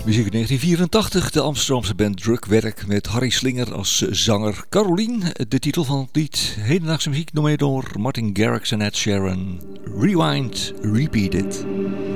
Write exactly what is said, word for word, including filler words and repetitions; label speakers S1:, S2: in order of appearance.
S1: Muziek uit negentien vierentachtig, de Amsterdamse band Drukwerk met Harry Slinger als zanger. Caroline, de titel van het lied. Hedendaagse muziek nog mee door Martin Garrix en Ed Sheeran. Rewind, Repeat It.